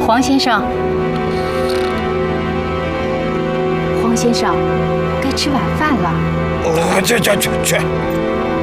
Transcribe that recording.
黄先生，黄先生，该吃晚饭了。 去。